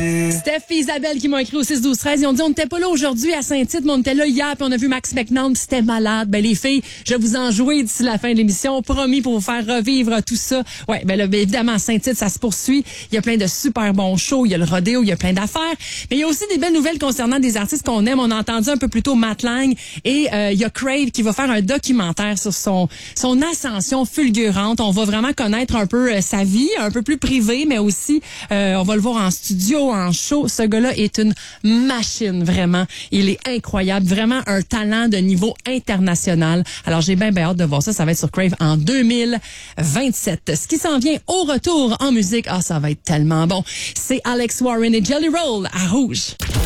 Steph et Isabelle qui m'ont écrit au 6-12-13. Ils ont dit on n'était pas là aujourd'hui à Saint-Tite, mais on était là hier, puis on a vu Max McNaught, c'était malade. Ben les filles, je vais vous en jouer d'ici la fin de l'émission, promis pour vous faire revivre tout ça. Ouais, ben là, évidemment, Saint-Tite, ça se poursuit. Il y a plein de super bons shows, il y a le rodéo, il y a plein d'affaires. Mais il y a aussi des belles nouvelles concernant des artistes qu'on aime. On a entendu un peu plus tôt Matt Lang et il y a Crave qui va faire un documentaire sur son ascension fulgurante. On va vraiment connaître un peu sa vie, un peu plus privée, mais aussi on va le voir en studio, en show. Ce gars-là est une machine, vraiment. Il est incroyable, vraiment un talent de niveau international. Alors j'ai bien hâte de voir ça. Ça va être sur Crave en 2027. Ce qui s'en vient au retour en musique, ça va être tellement bon. C'est Alex Warren et Jelly Roll à Rouge.